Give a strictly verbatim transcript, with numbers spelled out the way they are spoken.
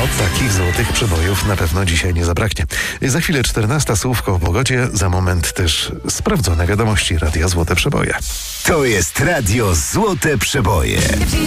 takich złotych przebojów na pewno dzisiaj nie zabraknie. Za chwilę czternasta, słówko o pogodzie, za moment też sprawdzone wiadomości Radia Złote Przeboje. To jest Radio Złote Przeboje.